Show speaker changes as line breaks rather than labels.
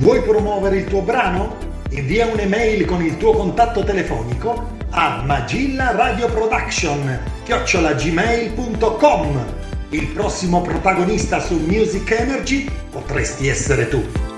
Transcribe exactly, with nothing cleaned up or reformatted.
Vuoi promuovere il tuo brano? Invia un'email con il tuo contatto telefonico a magillaradioproduction chiocciola gmail punto com. Il prossimo protagonista su Music Energy potresti essere tu.